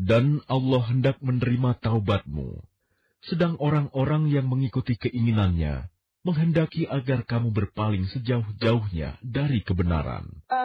Dan Allah hendak menerima taubatmu, sedang orang-orang yang mengikuti keinginannya menghendaki agar kamu berpaling sejauh-jauhnya dari kebenaran.